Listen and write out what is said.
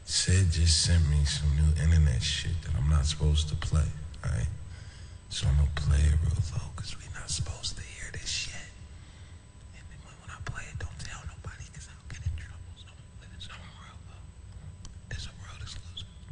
Sid just sent me some new internet shit that I'm not supposed to play, alright? So I'm gonna play it real low, cause we not supposed